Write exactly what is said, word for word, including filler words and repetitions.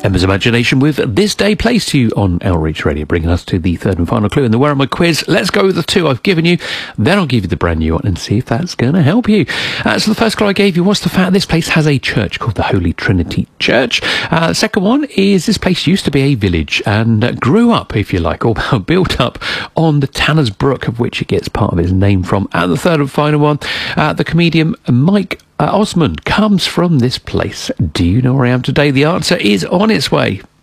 Emma's Imagination with This Day plays to you on Outreach Radio, bringing us to the third and final clue in the Where Am I quiz. Let's go with the two I've given you, then I'll give you the brand new one and see if that's going to help you. Uh, so the first clue I gave you was the fact this place has a church called the Holy Trinity Church. Uh, the second one is this place used to be a village and uh, grew up, if you like, or built up on the Tanner's Brook, of which it gets part of its name from. And the third and final one, uh, the comedian Mike Uh, Osmond comes from this place. Do you know where I am today? The answer is on its way.